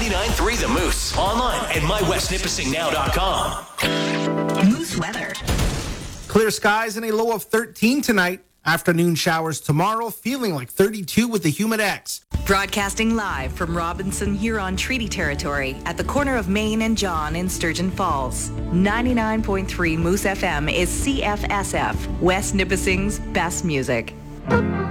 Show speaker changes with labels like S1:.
S1: 99.3 The Moose. Online at mywestnipissingnow.com.
S2: Moose weather.
S3: Clear skies and a low of 13 tonight. Afternoon showers tomorrow, feeling like 32 with the humid X.
S2: Broadcasting live from Robinson Huron Treaty Territory at the corner of Main and John in Sturgeon Falls. 99.3 Moose FM is CFSF, West Nipissing's best music.